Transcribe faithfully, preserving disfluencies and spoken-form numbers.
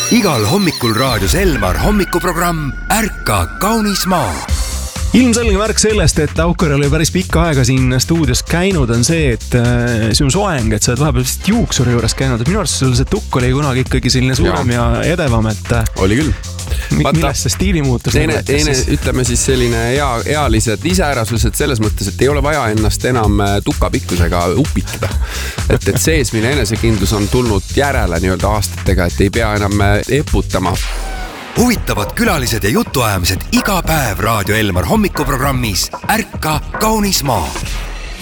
Igal hommikul raadios Elmar hommikuprogramm Ärka kaunis maa. Ilmselge märk sellest, et Aukar oli päris pikka aega siin stuudios käinud, on see, et äh, sinu soeng, et sa oled vahepeal vist juuksuri juures käinud. Minu arust sul see tukk oli kunagi ikkagi selline suurem ja, ja edevam, et oli küll. Millest see stiili muutus? Teine, teine, ütleme siis selline ea, ealised iseärasused selles mõttes, et ei ole vaja ennast enam tukapikkusega upitada. Et, et seesmine enesekindlus on tulnud järele nii-öelda aastatega, et ei pea enam eputama. Huvitavad külalised ja jutuajamised iga päev Raadio Elmar hommikuprogrammis Ärka kaunis maa.